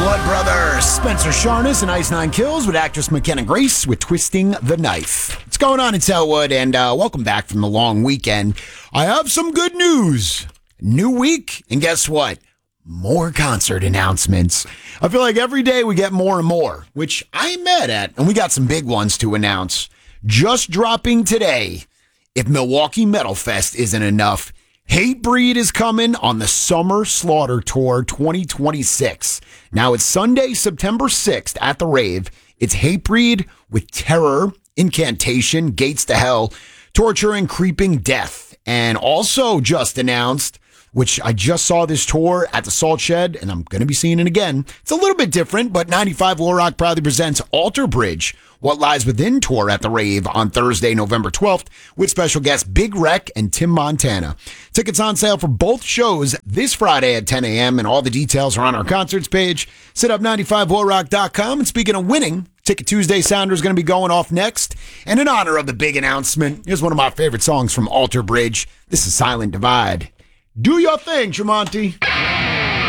Blood Brothers, Spencer Charnas and Ice Nine Kills with actress McKenna Grace with Twisting the Knife. What's going on? It's Elwood, and welcome back from the long weekend. I have some good news. New week, and guess what? More concert announcements. I feel like every day we get more and more, which I ain't mad at, and we got some big ones to announce. Just dropping today, if Milwaukee Metal Fest isn't enough, Hatebreed is coming on the Summer Slaughter Tour 2026. Now it's Sunday, September 6th at the Rave. It's Hatebreed with Terror, Incantation, Gates to Hell, Torture and Creeping Death. And also just announced, which I just saw this tour at the Salt Shed, and I'm going to be seeing it again. It's a little bit different, but 95 Will Rock proudly presents Alter Bridge, What Lies Within tour at the Rave on Thursday, November 12th, with special guests Big Wreck and Tim Montana. Tickets on sale for both shows this Friday at 10 a.m., and all the details are on our concerts page. Sit up 95willrock.com, and speaking of winning, Ticket Tuesday Sounder is going to be going off next. And in honor of the big announcement, here's one of my favorite songs from Alter Bridge. This is Silent Divide. Do your thing, Tremonti.